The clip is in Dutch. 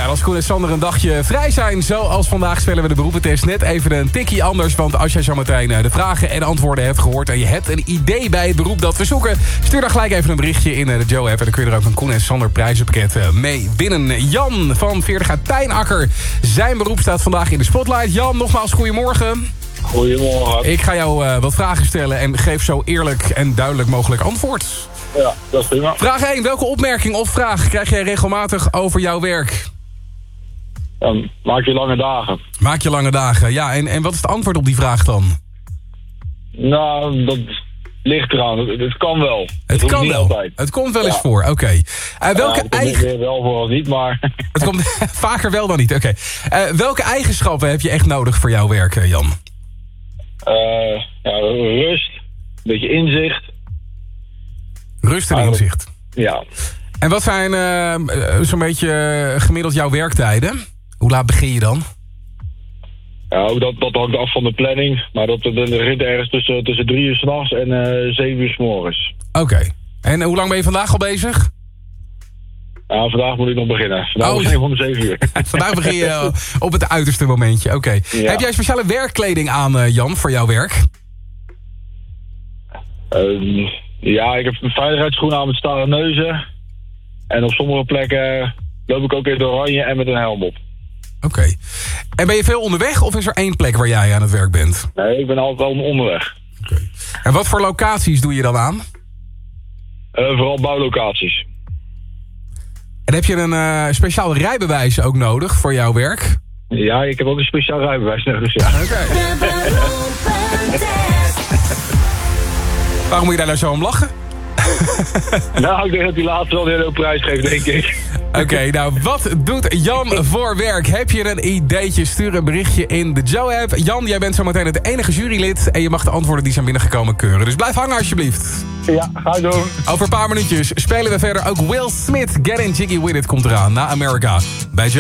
Ja, als Koen en Sander een dagje vrij zijn, zoals vandaag, spelen we de beroepentest net even een tikkie anders. Want als jij zometeen de vragen en antwoorden hebt gehoord en je hebt een idee bij het beroep dat we zoeken, stuur dan gelijk even een berichtje in de Joe-app. En dan kun je er ook een Koen en Sander prijzenpakket mee winnen. Jan van 40 uit Pijnakker. Zijn beroep staat vandaag in de spotlight. Jan, nogmaals goedemorgen. Goedemorgen. Ik ga jou wat vragen stellen en geef zo eerlijk en duidelijk mogelijk antwoord. Ja, dat is prima. Vraag 1. Welke opmerking of vraag krijg jij regelmatig over jouw werk? Maak je lange dagen. Maak je lange dagen. Ja, en wat is het antwoord op die vraag dan? Nou, dat ligt eraan. Het kan wel. Het kan niet wel. Altijd. Het komt wel eens voor. Oké. Welke het komt weer wel voor als niet, maar... Het komt vaker wel dan niet. Oké. Welke eigenschappen heb je echt nodig voor jouw werk, Jan? Rust. Een beetje inzicht. Rust en inzicht. Ja. En wat zijn zo'n beetje gemiddeld jouw werktijden? Hoe laat begin je dan? Ja, dat hangt af van de planning. Maar dat begint ergens tussen 3 uur 's nachts en 7 uur 's morgens. Oké. En hoe lang ben je vandaag al bezig? Ja, vandaag moet ik nog beginnen. Vandaag begin ik om 7 uur. Vandaag begin je op het uiterste momentje. Oké. Ja. Heb jij speciale werkkleding aan, Jan, voor jouw werk? Ja, ik heb veiligheidsschoenen aan met stalen neuzen. En op sommige plekken loop ik ook in het oranje en met een helm op. Oké. En ben je veel onderweg of is er één plek waar jij aan het werk bent? Nee, ik ben altijd wel onderweg. Oké. En wat voor locaties doe je dan aan? Vooral bouwlocaties. En heb je een speciaal rijbewijs ook nodig voor jouw werk? Ja, ik heb ook een speciaal rijbewijs nodig, dus ja. Oké. Waarom moet je daar nou zo om lachen? Nou, ik denk dat die laatste wel een hele hoop prijs geeft, denk ik. Oké, nou, wat doet Jan voor werk? Heb je een ideetje? Stuur een berichtje in de Joe-app. Jan, jij bent zometeen het enige jurylid en je mag de antwoorden die zijn binnengekomen keuren. Dus blijf hangen alsjeblieft. Ja, ga ik doen. Over een paar minuutjes spelen we verder ook Will Smith. Get in Jiggy With It komt eraan na America bij Joe.